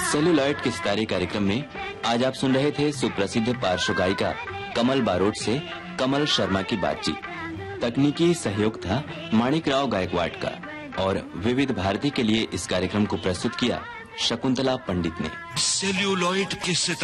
Celluloid के सितारे कार्यक्रम में आज आप सुन रहे थे सुप्रसिद्ध पार्श्व गायिका कमल बारोट से कमल शर्मा की बातचीत। तकनीकी सहयोग था माणिकराव गायकवाड का और विविध भारती के लिए इस कार्यक्रम को प्रस्तुत किया शकुंतला पंडित ने। सेल्यूलॉइड के सितारे